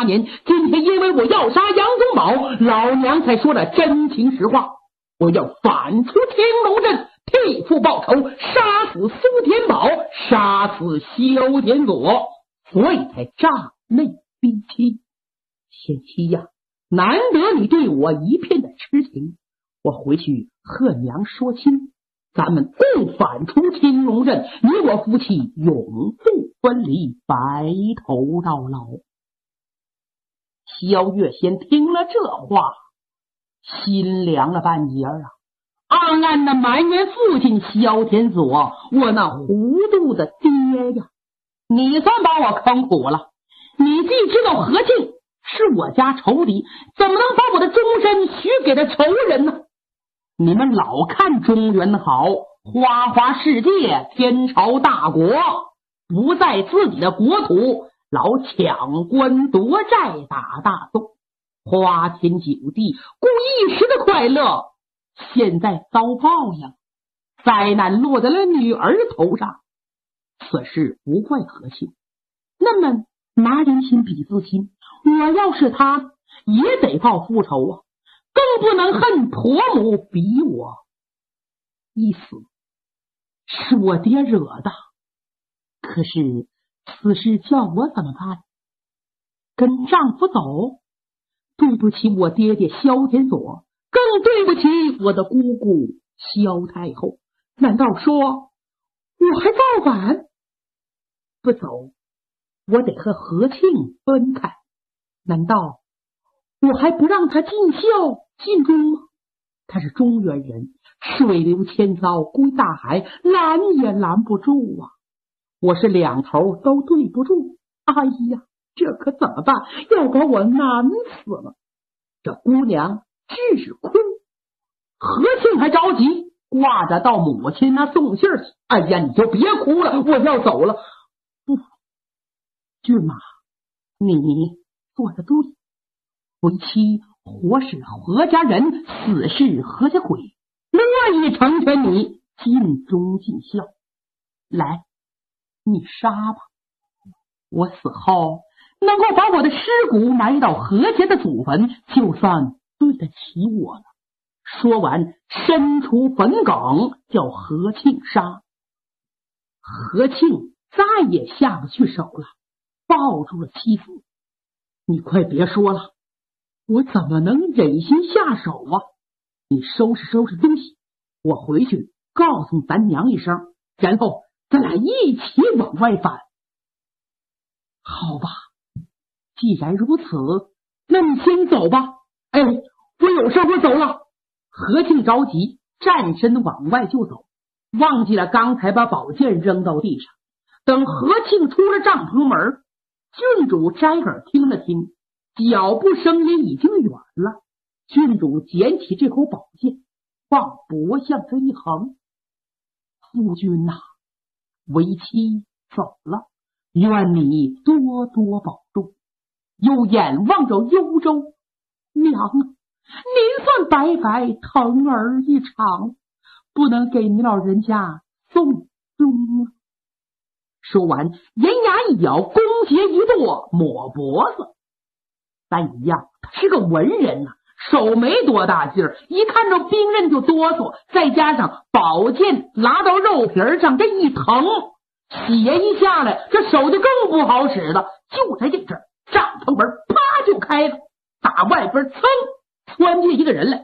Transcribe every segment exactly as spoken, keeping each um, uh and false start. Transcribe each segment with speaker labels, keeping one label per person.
Speaker 1: 八年，今天因为我要杀杨宗保，老娘才说了真情实话。我要反出青龙镇，替父报仇，杀死苏天宝，杀死萧天佐，所以才诈内逼妻。贤妻呀，难得你对我一片的痴情，我回去和娘说亲，咱们共反出青龙镇，你我夫妻永不分离，白头到老。萧月仙听了这话，心凉了半截啊，暗暗的埋怨父亲萧天佐，我那糊涂的爹呀，你算把我坑苦了。你既知道何庆是我家仇敌，怎么能把我的终身许给了仇人呢？你们老看中原好，花花世界，天朝大国，不在自己的国土，老抢官夺寨，打大宋，花天酒地，顾一时的快乐，现在遭报应，灾难落在了女儿头上。此事不怪何庆，那么拿人心比自心，我要是他也得报复仇啊，更不能恨婆母比我一死，是我爹惹的。可是此事叫我怎么办？跟丈夫走，对不起我爹爹萧天佐，更对不起我的姑姑萧太后。难道说我还造反？不走，我得和何庆分开。难道我还不让他尽孝尽忠吗？他是中原人，水流千遭归大海，拦也拦不住啊！我是两头都对不住。哎呀，这可怎么办？要把我难死了。这姑娘只是哭，何庆还着急，挂着到母亲那送信去。哎呀，你就别哭了，我要走了。不，骏马，你做的对，为妻活是何家人，死是何家鬼，乐意成全你，尽忠尽孝。来，你杀吧，我死后能够把我的尸骨埋到何家的祖坟，就算对得起我了。说完，伸出坟埂，叫何庆杀。何庆再也下不去手了，抱住了妻子。你快别说了，我怎么能忍心下手啊？你收拾收拾东西，我回去告诉咱娘一声，然后咱俩一起往外返。好吧，既然如此，那你先走吧。哎，我有事，我走了。何庆着急，站身往外就走，忘记了刚才把宝剑扔到地上。等何庆出了帐篷门，郡主摘耳听了听，脚步声音已经远了。郡主捡起这口宝剑，往脖项上一横：夫君呐、啊，为妻走了，愿你多多保重。又眼望着幽州，娘啊，您算白白疼儿一场，不能给您老人家送终了。说完，银牙一咬，弓节一剁，抹脖子。但一样，他是个文人呐、啊，手没多大劲儿，一看着兵刃就哆嗦，再加上宝剑拉到肉皮上，这一疼，血一下来，这手就更不好使了。就在这阵儿，帐篷门啪就开了，打外边噌窜进一个人来。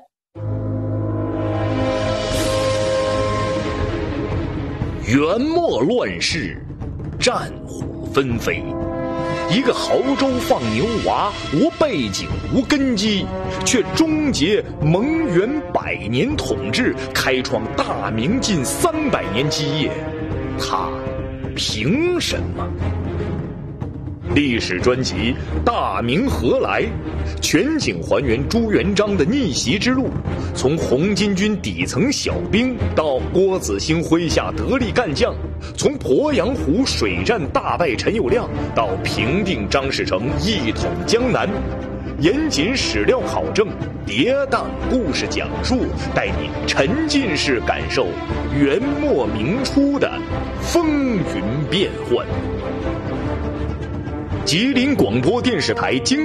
Speaker 2: 元末乱世，战火纷飞，一个豪州放牛娃，无背景无根基，却终结蒙元百年统治，开创大明近三百年基业，他凭什么？历史专辑《大明何来》，全景还原朱元璋的逆袭之路，从红巾军底层小兵到郭子兴麾下得力干将，从鄱阳湖水战大败陈友谅到平定张士诚一统江南，严谨史料考证，跌宕故事讲述，带你沉浸式感受元末明初的风云变幻。吉林广播电视台经